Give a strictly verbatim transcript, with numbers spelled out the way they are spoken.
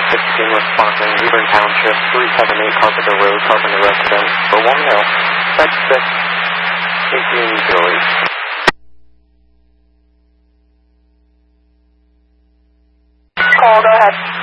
sixteen responding, Hebron Township, three seven eight Carpenter Road, Carpenter Residence, for one male, sex six, eighteen Julie. Call, go ahead.